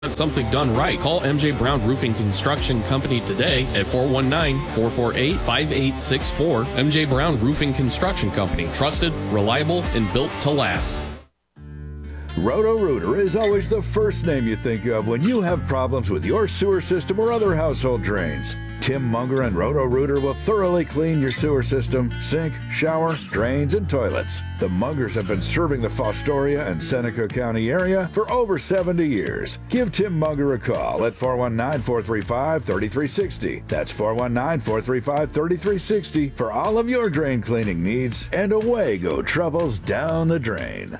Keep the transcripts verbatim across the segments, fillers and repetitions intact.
Something done right. Call M J Brown Roofing Construction Company today at four one nine, four four eight, five eight six four. M J Brown Roofing Construction Company. Trusted, reliable, and built to last. Roto-Rooter is always the first name you think of when you have problems with your sewer system or other household drains. Tim Munger and Roto-Rooter will thoroughly clean your sewer system, sink, shower, drains, and toilets. The Mungers have been serving the Fostoria and Seneca County area for over seventy years. Give Tim Munger a call at four one nine, four three five, three three six zero. That's four one nine, four three five, three three six zero for all of your drain cleaning needs, and away go troubles down the drain.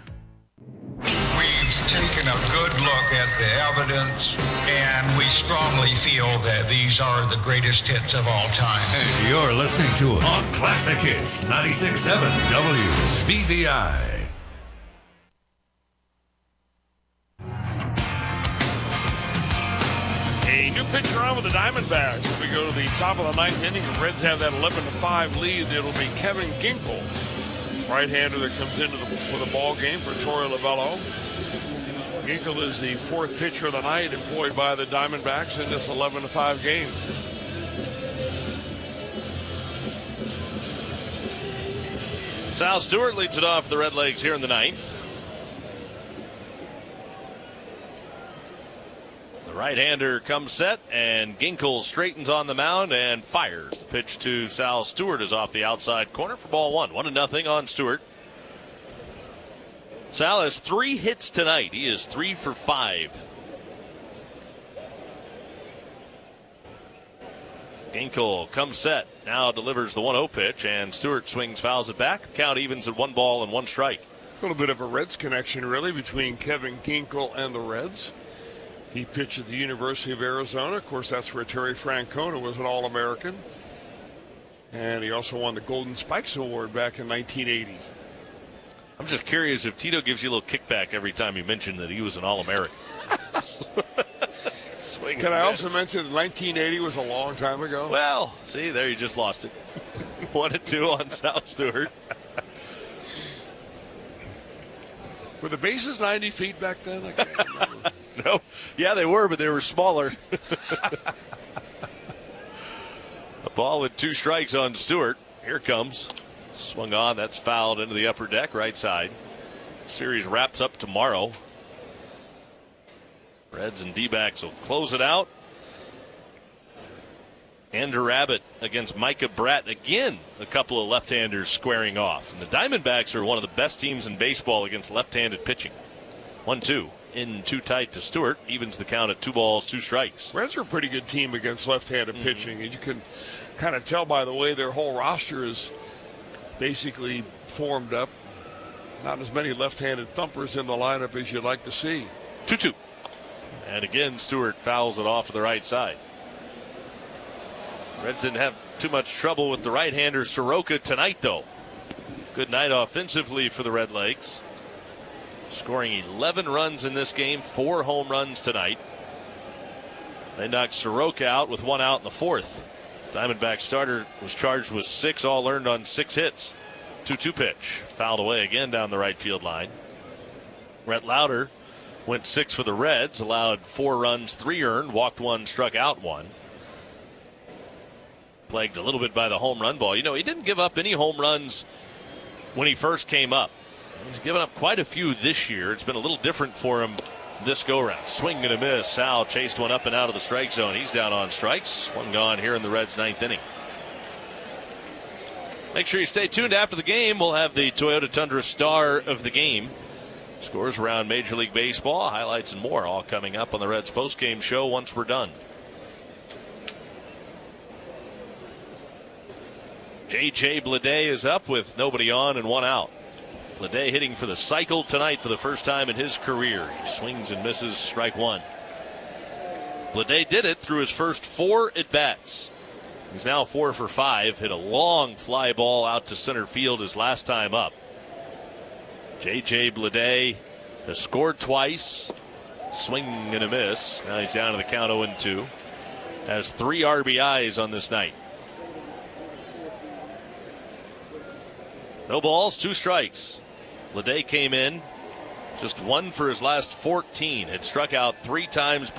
Taken a good look at the evidence, and we strongly feel that these are the greatest hits of all time. And you're listening to it on Classic Hits ninety-six point seven W B V I. A new pitcher on with the Diamondbacks. As we go to the top of the ninth inning, the Reds have that eleven to five lead. It'll be Kevin Ginkel, right-hander, that comes into the, for the ball game for Torey Lovullo. Ginkel is the fourth pitcher of the night employed by the Diamondbacks in this eleven to five game. Sal Stewart leads it off the Red Legs here in the ninth. The right-hander comes set, and Ginkel straightens on the mound and fires. The pitch to Sal Stewart is off the outside corner for ball one. One to nothing on Stewart. Sal has three hits tonight. He is three for five. Ginkel comes set, now delivers the one oh pitch, and Stewart swings, fouls it back. The count evens at one ball and one strike. A little bit of a Reds connection, really, between Kevin Ginkel and the Reds. He pitched at the University of Arizona. Of course, that's where Terry Francona was an All-American. And he also won the Golden Spikes Award back in nineteen eighty. I'm just curious if Tito gives you a little kickback every time you mention that he was an All-American. Can I also mention that nineteen eighty was a long time ago? Well, see, there you just lost it. One and two on Sal Stewart. Were the bases ninety feet back then? I can't remember. No. Yeah, they were, but they were smaller. A ball and two strikes on Stewart. Here comes. Swung on. That's fouled into the upper deck, right side. Series wraps up tomorrow. Reds and D-backs will close it out. Andrew Abbott against Micah Bratt. Again, a couple of left-handers squaring off. And the Diamondbacks are one of the best teams in baseball against left-handed pitching. one two. In too tight to Stewart. Evens the count at two balls, two strikes. Reds are a pretty good team against left-handed mm-hmm. pitching. And you can kind of tell by the way their whole roster is basically formed up. Not as many left-handed thumpers in the lineup as you'd like to see. two two. And again, Stewart fouls it off to the right side. Reds didn't have too much trouble with the right-hander Soroka tonight, though. Good night offensively for the Red Legs. Scoring eleven runs in this game, four home runs tonight. They knocked Soroka out with one out in the fourth. Diamondback starter was charged with six, all earned on six hits. two two pitch. Fouled away again down the right field line. Rhett Lauder went six for the Reds, allowed four runs, three earned, walked one, struck out one. Plagued a little bit by the home run ball. You know, he didn't give up any home runs when he first came up. He's given up quite a few this year. It's been a little different for him this go-round. Swing and a miss. Sal chased one up and out of the strike zone. He's down on strikes. One gone here in the Reds' ninth inning. Make sure you stay tuned after the game. We'll have the Toyota Tundra star of the game. Scores around Major League Baseball, highlights and more, all coming up on the Reds post-game show once we're done. J J Bleday is up with nobody on and one out. Bleday hitting for the cycle tonight for the first time in his career. He swings and misses, strike one. Bleday did it through his first four at-bats. He's now four for five. Hit a long fly ball out to center field his last time up. J J Bleday has scored twice. Swing and a miss. Now he's down to the count oh and two. Has three R B Is on this night. No balls, two strikes. Bleday came in Just one for his last fourteen. Had struck out three times.